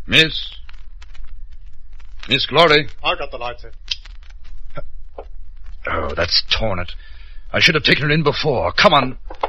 Miss Glory. I got the light, sir. Oh, that's torn it. I should have taken her in before. Come on.